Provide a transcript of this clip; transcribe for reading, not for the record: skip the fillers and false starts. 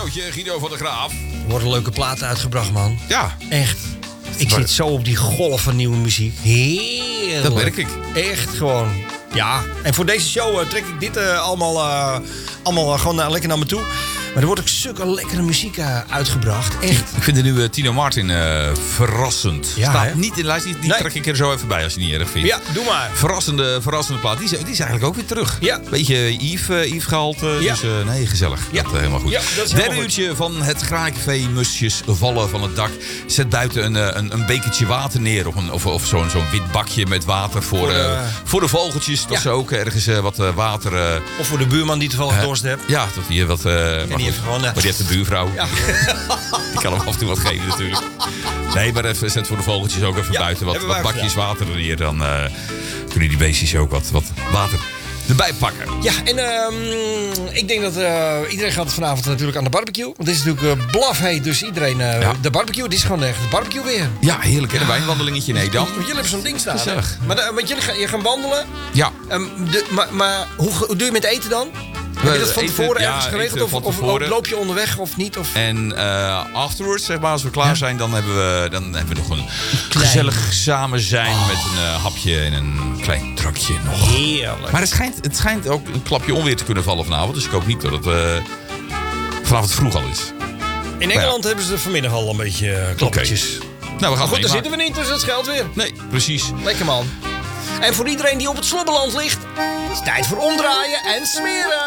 showtje, Guido van der Graaf. Er worden leuke platen uitgebracht, man. Ja. Echt. Ik zit zo op die golf van nieuwe muziek. Heerlijk. Dat merk ik. Echt gewoon. Ja. En voor deze show trek ik dit allemaal gewoon lekker naar me toe. Maar er wordt ook zulke lekkere muziek uitgebracht. Echt. Ik vind de nieuwe Tino Martin verrassend. Ja, Staat hè? niet in de lijst. Die Nee. trek ik er zo even bij als je het niet erg vindt. Ja, doe maar. Verrassende plaat. Die is eigenlijk ook weer terug. Ja. Beetje Yves gehalte. Ja. Dus nee, gezellig. Ja. Dat helemaal goed. Ja, dat is Derde helemaal goed. uurtje van het Graaicafé. Musjes vallen van het dak. Zet buiten een bekertje water neer. Of zo'n wit bakje met water voor de vogeltjes. Dat Ja. ze ook ergens wat water... Of voor de buurman die toevallig dorst heeft. ja, dat die wat... maar heeft gewoon, maar die heeft een buurvrouw. Ja. Die kan hem af en toe wat geven natuurlijk. Nee, maar even zet voor de vogeltjes ook even Ja, buiten wat hebben wij bakjes water neer. Dan kunnen die beestjes ook wat water erbij pakken. Ja, en ik denk dat iedereen gaat vanavond natuurlijk aan de barbecue. Want het is natuurlijk blafheet, dus iedereen... De barbecue, het is gewoon echt barbecue weer. Ja, heerlijk hè. Een wijnwandelingetje in Edam. Want jullie hebben zo'n ding staan. Gezellig. Hè? Maar want jullie gaan wandelen. Ja. Maar hoe doe je met eten dan? Heb je dat van eten, tevoren ja, ergens geregeld? eten van Of tevoren. loop je onderweg of niet? Of... En afterwards, zeg maar, als we klaar zijn, dan hebben we nog een gezellig samen zijn met een hapje en een klein drankje nog. Heerlijk. Maar het schijnt ook een klapje onweer te kunnen vallen vanavond. Dus ik hoop niet dat het vanavond vroeg al is. In Engeland hebben ze vanmiddag al een beetje klappertjes. Nou, we gaan Maar het goed, daar meemaken. zitten we niet, dus dat scheelt weer. Nee, precies. Lekker man. En voor iedereen die op het slobbeland ligt, is het tijd voor omdraaien en smeren.